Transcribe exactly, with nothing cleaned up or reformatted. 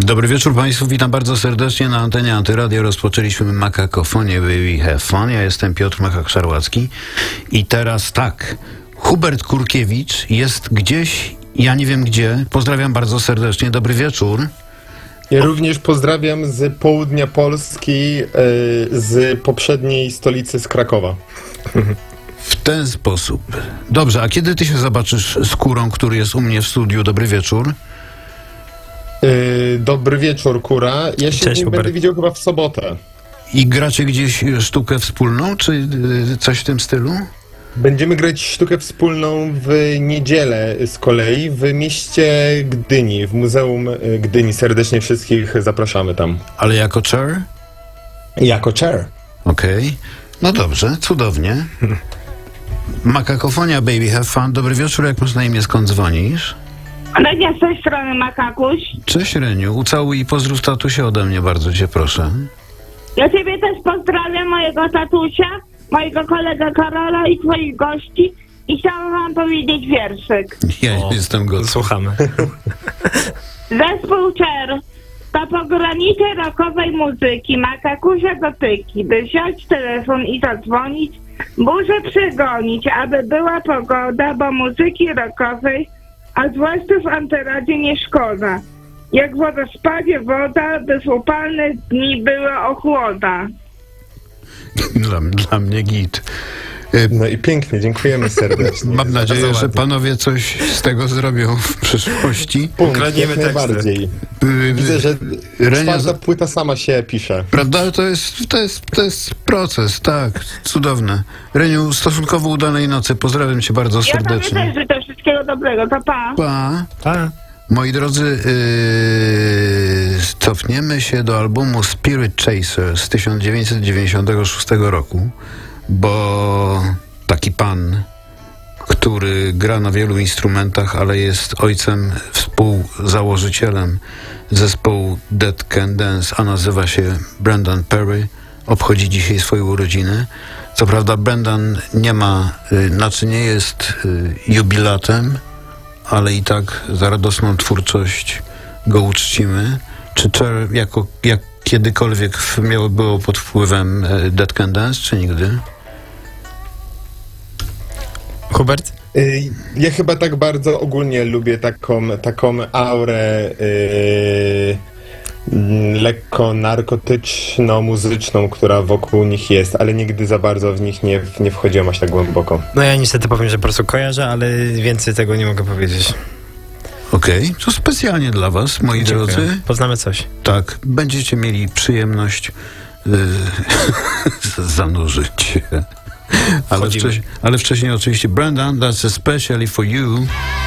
Dobry wieczór Państwu, witam bardzo serdecznie na antenie Antyradio. Rozpoczęliśmy Makakofonię We Have Fun. Ja jestem Piotr Makak-Szarłacki i teraz tak, Hubert Kurkiewicz jest gdzieś, ja nie wiem gdzie. Pozdrawiam bardzo serdecznie, dobry wieczór. Ja również pozdrawiam z południa Polski, yy, z poprzedniej stolicy, z Krakowa. W ten sposób. Dobrze, a kiedy ty się zobaczysz z Kurą, który jest u mnie w studiu? Dobry wieczór. Yy, dobry wieczór, Kura. Ja się Cześć, z nim Hubert. będę widział chyba w sobotę. I gracie gdzieś sztukę wspólną, czy y, coś w tym stylu? Będziemy grać sztukę wspólną w niedzielę z kolei w mieście Gdyni, w Muzeum Gdyni. Serdecznie wszystkich zapraszamy tam. Ale jako chair? Jako chair. Okej. No dobrze, cudownie. Makakofonia Baby Have Fun. Dobry wieczór, jak masz na imię, skąd dzwonisz? Lenia z tej strony, Makakuś. Cześć Reniu, ucałuj i pozdrów tatusia ode mnie, bardzo cię proszę. Ja ciebie też pozdrawiam, mojego tatusia, mojego kolegę Karola i twoich gości i chciałam wam powiedzieć wierszyk. Ja O, jestem gotów. Słuchamy. Zespół Czer to pogranicze rockowej muzyki, Makakusia dotyki, by wziąć telefon i zadzwonić, burzę przegonić, aby była pogoda, bo muzyki rockowej, a zwłaszcza w Antyradzie nie szkoda. Jak w wodospadzie woda, by w upalne dni była ochłoda. Dla, dla mnie git. Y, No i pięknie, dziękujemy serdecznie. Mam nadzieję, Bardzo że ładnie. panowie coś z tego zrobią w przyszłości. Punkt, Ukradniemy jak teksty. najbardziej. Y, Widzę, że Renia czwarta za- płyta sama się pisze. Prawda? To jest, to, jest, to jest proces, tak. Cudowne. Reniu, stosunkowo udanej nocy. Pozdrawiam cię bardzo Ja tobie serdecznie. też życzę wszystkiego dobrego, to pa. Pa. Tak. Moi drodzy, yy, cofniemy się do albumu Spirit Chaser z tysiąc dziewięćset dziewięćdziesiątego szóstego roku, bo taki pan, który gra na wielu instrumentach, ale jest ojcem, współzałożycielem zespołu Dead Can Dance, a nazywa się Brendan Perry, obchodzi dzisiaj swoje urodziny. Co prawda Brendan nie ma, yy, znaczy nie jest yy, jubilatem, ale i tak za radosną twórczość go uczcimy. Czy Cher jako, jak kiedykolwiek miało, było pod wpływem e, Dead Can Dance, czy nigdy? Hubert? Y, Ja chyba tak bardzo ogólnie lubię taką, taką aurę y, mm, lekko narkotyczno-muzyczną, która wokół nich jest, ale nigdy za bardzo w nich nie, nie wchodziłem aż tak głęboko. No ja niestety powiem, że po prostu kojarzę, ale więcej tego nie mogę powiedzieć. Okej, to specjalnie dla was, moi Dziękuję. drodzy. Poznamy coś. Tak, będziecie mieli przyjemność y, zanurzyć się. Ale, Wchodzimy. wcześniej, ale wcześniej oczywiście Brendan, that's especially for you.